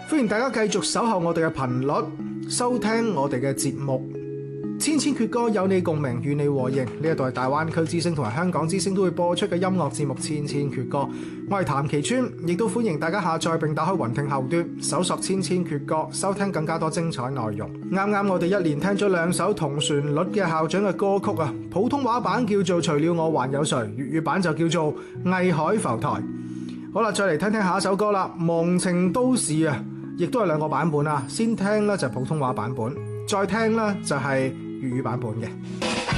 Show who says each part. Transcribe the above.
Speaker 1: 歡迎大家繼續守候我哋嘅頻率，收聽我哋嘅節目。千千闕歌有你共鳴，與你和應。呢一度係大灣區之聲同埋香港之聲都會播出嘅音樂節目《千千闕歌》。我係譚其川，亦都歡迎大家下載並打開雲聽後端，搜索《千千闕歌》，收聽更加多精彩內容。啱啱我哋一連聽咗兩首同旋律嘅校長嘅歌曲啊，普通話版叫做《除了我還有誰》，粵語版就叫做《藝海浮台》。好啦，再嚟聽聽下一首歌啦，《忘情都市》啊，亦都係兩個版本啊。先聽呢就係普通話版本，再聽呢就係粵語版本嘅。